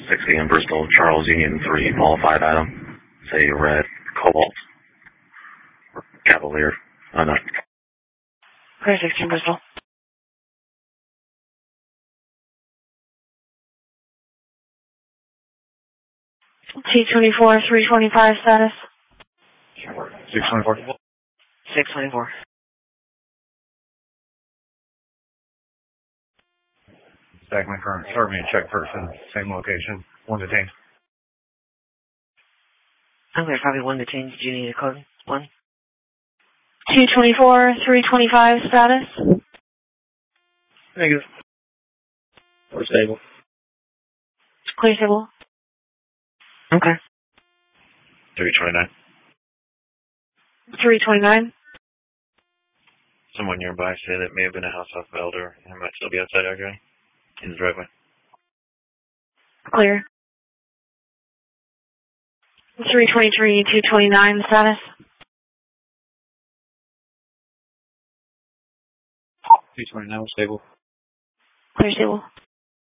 60 in Bristol, Charles Union 3, qualified item. Say red, Cobalt, or Cavalier. Oh no. Clear 16 Bristol. T24, 325 status. 624. 624. Stackman current. Serve me a check person. Same location. One detained. Okay, probably one detained. Did you need a code? One. 224, 325 status. Negative. We're stable. Clear stable. Okay. 329. 329. Someone nearby said it may have been a house off of Elder and might still be outside our guy in the driveway. Clear. 323, 229 status. 329 stable. Clear stable.